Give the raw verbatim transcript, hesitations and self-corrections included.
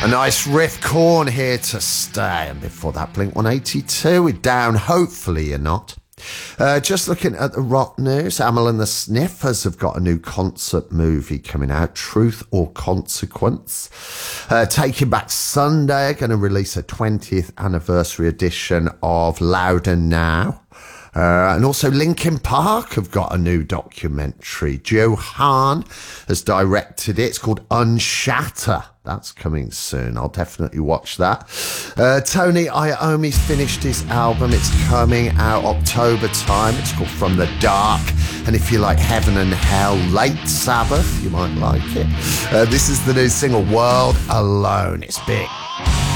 A nice riff, Korn here to stay. And before that, Blink one eighty-two with Down, Hopefully You're Not. Uh, just looking at the rock news, Amyl and the Sniffers have got a new concert movie coming out, Truth or Consequence. Uh, Taking Back Sunday are going to release a twentieth anniversary edition of Louder Now. Uh, and also Linkin Park have got a new documentary. Joe Hahn has directed it. It's called Unshatter. That's coming soon. I'll definitely watch that. Uh, Tony Iommi's finished his album. It's coming out October time. It's called From the Dark. And if you like Heaven and Hell, Late Sabbath, you might like it. Uh, this is the new single, World Alone. It's big.